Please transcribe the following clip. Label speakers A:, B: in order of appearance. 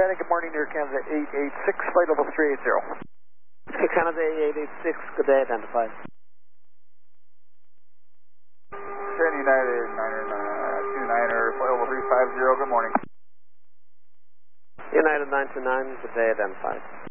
A: United, good morning, Air Canada 886, flight level 380.
B: Air Canada 886, good day, identified.
A: United 29er, flight level 350, good morning.
B: United 929, good day, identified.